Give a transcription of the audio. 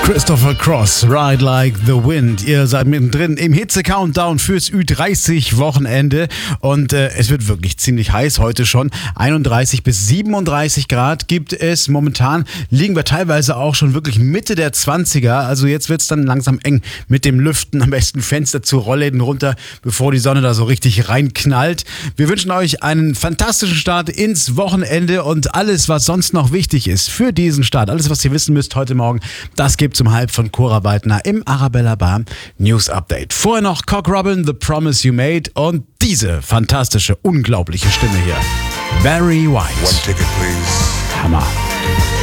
Christopher Cross, Ride Like the Wind. Ihr seid mittendrin im Hitze-Countdown fürs Ü30-Wochenende und es wird wirklich ziemlich heiß heute schon. 31 bis 37 Grad gibt es. Momentan liegen wir teilweise auch schon wirklich Mitte der 20er. Also jetzt wird es dann langsam eng mit dem Lüften. Am besten Fenster zu, Rollläden runter, bevor die Sonne da so richtig reinknallt. Wir wünschen euch einen fantastischen Start ins Wochenende und alles, was sonst noch wichtig ist für diesen Start, alles, was ihr wissen müsst heute Morgen, das gibt zum Hype von Cora Weidner im Arabella Bar News Update. Vorher noch Cock Robin, The Promise You Made und diese fantastische, unglaubliche Stimme hier. Barry White. One ticket, please. Hammer.